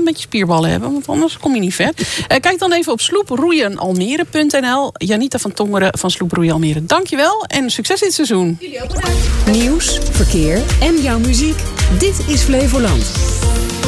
met je spierballen hebben, want anders kom je niet ver. Kijk dan even op sloeproeienalmere.nl. Janita van Tongeren van Sloeproeien Almere, dankjewel en succes in het seizoen. Nieuws, verkeer en jouw muziek. Dit is Flevoland.